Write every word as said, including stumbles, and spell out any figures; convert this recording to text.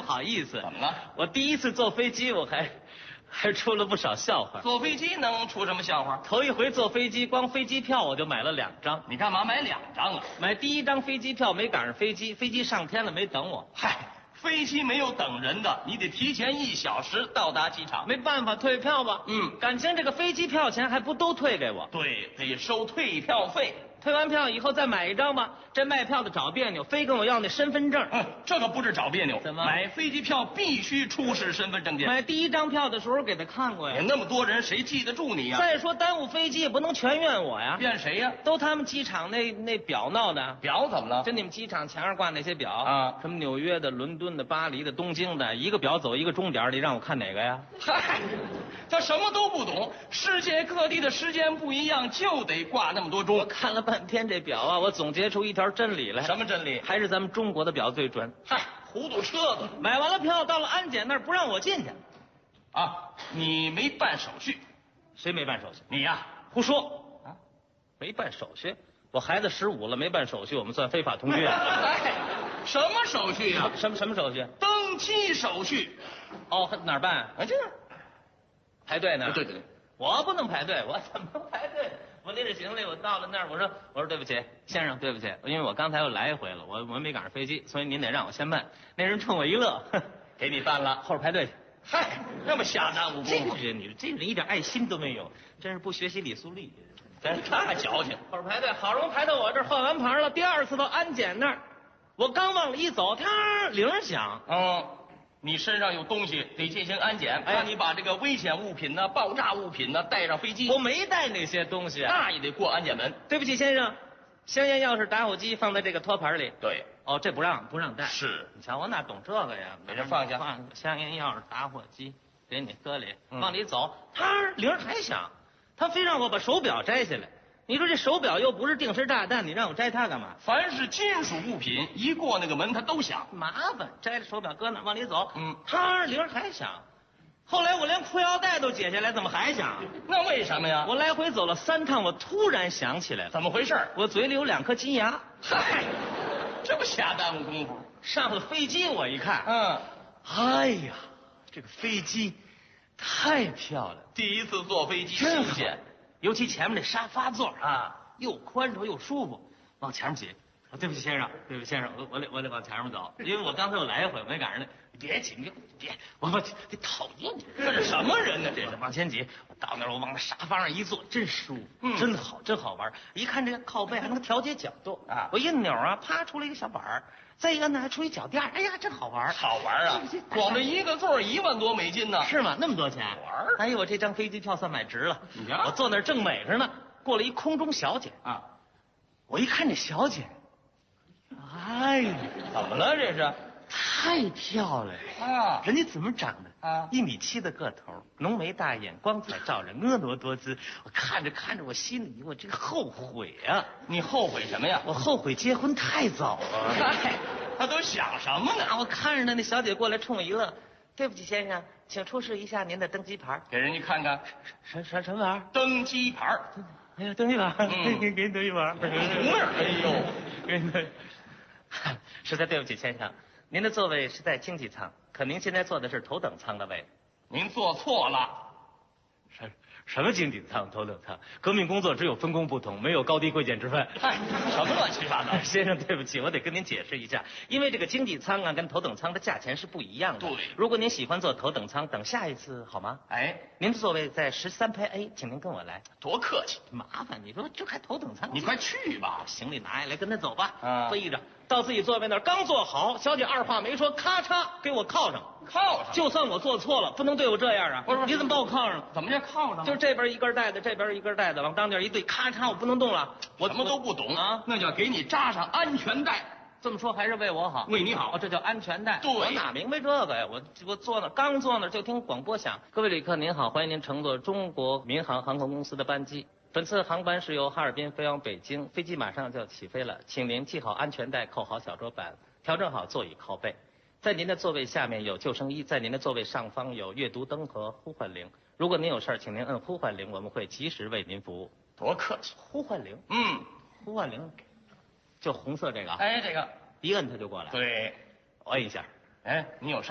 好意思。 怎么了？ 我第一次坐飞机，我还还出了不少笑话。 坐飞机能出什么笑话？ 头一回坐飞机，光飞机票我就买了两张。 你干嘛买两张啊？ 买第一张飞机票没赶上飞机，飞机上天了没等我。 嗨，飞机没有等人的，你得提前一小时到达机场。 没办法，退票吧。 嗯， 感情这个飞机票钱还不都退给我？ 对，得收退票费。 退完票以后再买一张吧。这卖票的找别扭，非跟我要那身份证。 嗯，这个不是找别扭。 怎么？ 买飞机票必须出示身份证件。 买第一张票的时候给他看过呀。 那么多人，谁记得住你呀？ 再说耽误飞机也不能全怨我呀。 怨谁呀？ 都他们机场那那表闹的。 表怎么了？ 就你们机场墙上挂那些表啊， 什么纽约的、伦敦的、巴黎的、东京的，一个表走一个终点，你让我看哪个呀？ 嗨，他什么都不懂。世界各地的时间不一样，就得挂那么多钟。 我看了半天这表啊，我总结出一条真理来。 什么真理？ 还是咱们中国的表最准。 嗨，糊涂车子。 买完了票，到了安检那儿不让我进去。 啊，你没办手续。 谁没办手续？ 你呀， 胡说啊！没办手续？我孩子十五了，没办手续，我们算非法同居啊？ 哎，什么手续呀？ 什么什么手续？ 登机手续。 哦，哪儿办？ 啊，这样。 排队呢？ 对对对， 我不能排队，我怎么能排队？我拎着行李，我到了那儿，我说我说对不起，先生，对不起，因为我刚才又来一回了，我我没赶上飞机，所以您得让我先办。那人冲我一乐， 给你办了， 后边排队去。 嗨，那么瞎耽误功夫， 这人你这人一点爱心都没有，真是不学习李素丽， 真太矫情。 后边排队，好容易排到我这儿，换完牌了，第二次到安检那儿，我刚往里一走，天铃响， 嗯。你身上有东西得进行安检， 哎， 你把这个危险物品呢、爆炸物品呢带上飞机。 我没带那些东西， 那也得过安检门。 对不起，先生，香烟、钥匙、打火机放在这个托盘里。 对， 哦，这不让不让带。 是， 你瞧我哪懂这个呀？ 给人放下， 放香烟、钥匙、打火机，给你搁里， 嗯、 往里走，他铃还响，他非让我把手表摘下来。你说这手表又不是定时炸弹，你让我摘它干嘛？ 凡是金属物品，一过那个门它都响， 麻烦。摘了手表搁那，往里走， 嗯， 它铃还响。后来我连裤腰带都解下来，怎么还响？ 那为什么呀？ 我来回走了三趟，我突然想起来了， 怎么回事？ 我嘴里有两颗金牙。 嗨，这不瞎耽误功夫。 上了飞机我一看， 嗯， 哎呀，这个飞机太漂亮， 第一次坐飞机真新鲜。 尤其前面那沙发座啊， 又宽敞又舒服，往前面挤。对不起先生，对不起先生，我我得我得往前面走，因为我刚才我来一回，我没赶上那。别挤，别别，我我这讨厌你， 这是什么人呢？这是往前挤，我到那儿我往那沙发上一坐，真舒服， 嗯， 真好，真好玩。一看这个靠背还能调节角度啊， 我一扭啊，啪出来一个小板儿，再一个呢还出一脚垫，哎呀，真好玩， 好玩啊！光这一个座一万多美金呢， 是吗？那么多钱玩？ 哎呦，我这张飞机票算买值了。 你瞧， 我坐那儿正美着呢，过来一空中小姐啊， 我一看这小姐，哎呀， 怎么了这是？ 太漂亮了啊！ 人家怎么长的啊？ 一米七的个头，浓眉大眼，光彩照人，婀娜多姿。我看着看着，我心里我这个后悔啊！ 你后悔什么呀？ 我后悔结婚太早了。 嗨，他都想什么呢？ 我看着呢，那小姐过来冲我一乐，对不起先生，请出示一下您的登机牌。 给人家看看， 什什什么玩意儿？ 登机牌。 哎呀，登机牌， 嗯， 给给你登机牌。 哎呦， 给你登。实在对不起先生。您的座位是在经济舱，可您现在坐的是头等舱的位。 您坐错了。 什什么经济舱、头等舱？革命工作只有分工不同，没有高低贵贱之分。 嗨，什么乱七八糟！ 先生，对不起，我得跟您解释一下，因为这个经济舱啊跟头等舱的价钱是不一样的。 对， 如果您喜欢坐头等舱，等下一次好吗？ 哎， 您的座位在十三排 A， 请您跟我来。 多客气， 麻烦你说这还头等舱？ 你快去吧， 行李拿下来，跟他走吧。 啊， 背着到自己座位那儿，刚坐好，小姐二话没说，咔嚓给我靠上， 靠上。 就算我做错了，不能对我这样啊！ 不是， 你怎么把我靠上？ 怎么叫靠上？ 就是这边一根带子，这边一根带子，往当间一对，咔嚓，我不能动了。我什么都不懂啊， 那叫给你扎上安全带。 这么说还是为我好， 为你好， 哦，这叫安全带。 对， 我哪明白这个呀？我我坐那刚坐那就听广播响，各位旅客您好，欢迎您乘坐中国民航航空公司的班机。本次航班是由哈尔滨飞往北京，飞机马上就要起飞了，请您系好安全带，扣好小桌板，调整好座椅靠背。在您的座位下面有救生衣，在您的座位上方有阅读灯和呼唤铃。如果您有事儿，请您摁呼唤铃，我们会及时为您服务。 多客气！ 呼唤铃， 嗯， 呼唤铃，就红色这个， 哎，这个一摁它就过来。 对， 我摁一下。 哎，你有事儿。